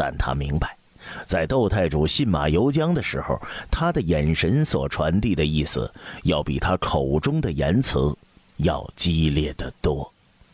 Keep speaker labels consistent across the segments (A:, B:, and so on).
A: 但他明白，在窦太主信马由缰的时候，他的眼神所传递的意思，要比他口中的言辞要激烈得多。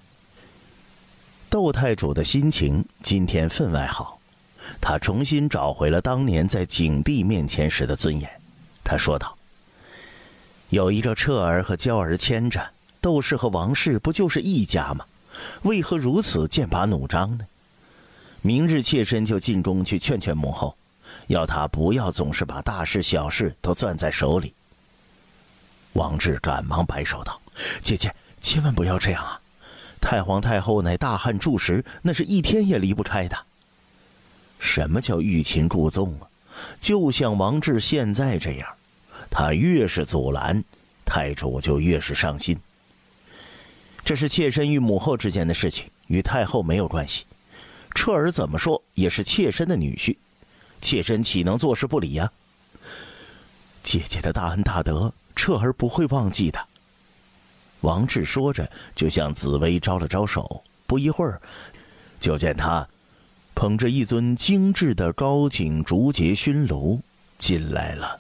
A: 窦太主的心情今天分外好，他重新找回了当年在景帝面前时的尊严。他说道：“有一个彻儿和娇儿牵着，窦氏和王氏不就是一家吗？为何如此剑拔弩张呢？明日妾身就进宫去劝劝母后，要她不要总是把大事小事都攥在手里。”王志赶忙摆手道：“姐姐，千万不要这样啊！太皇太后乃大汉柱石，那是一天也离不开的。什么叫欲擒故纵啊？就像王志现在这样，他越是阻拦，太主就越是上心。这是妾身与母后之间的事情，与太后没有关系。彻儿怎么说也是妾身的女婿，妾身岂能坐视不理呀？姐姐的大恩大德，彻儿不会忘记的。”王志说着，就向紫薇招了招手，不一会儿，就见他捧着一尊精致的高颈竹节熏炉进来了。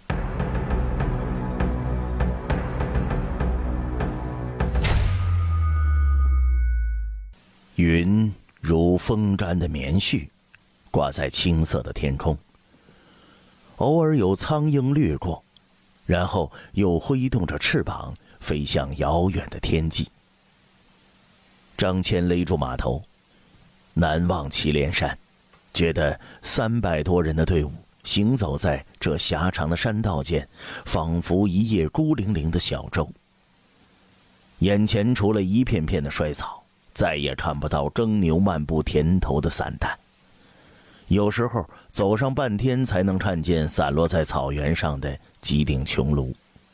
A: 云如风干的棉絮，挂在青色的天空，偶尔有苍鹰掠过，然后又挥动着翅膀飞向遥远的天际。张骞勒住马头，南望祁连山，觉得300多人的队伍行走在这狭长的山道间，仿佛一叶孤零零的小舟。眼前除了一片片的衰草，再也看不到耕牛漫步田头的散担。有时候走上半天才能看见散落在草原上的几顶穹庐。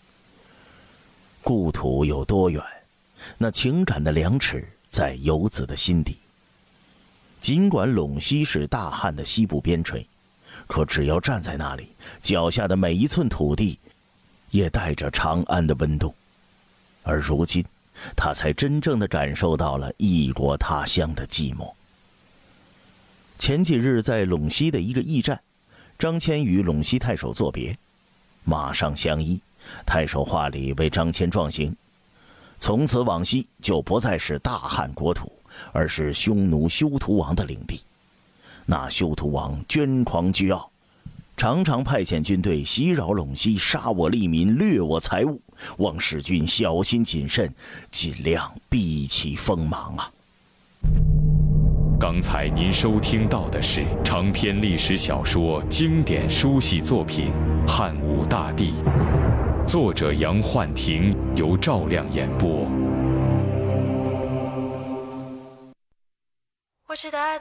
A: 故土有多远，那情感的量尺在游子的心底。尽管陇西是大汉的西部边陲，可只要站在那里，脚下的每一寸土地也带着长安的温度。而如今他才真正地感受到了异国他乡的寂寞。前几日在陇西的一个驿站，张骞与陇西太守作别，马上相依，太守话里为张骞壮行，从此往西就不再是大汉国土，而是匈奴休屠王的领地。那休屠王捐狂倨傲，常常派遣军队袭扰陇西，杀我利民，掠我财物，望使君小心谨慎，尽量避其锋芒啊！
B: 刚才您收听到的是长篇历史小说经典书系作品《汉武大帝》，作者杨焕廷，由赵亮演播。
C: 我知道。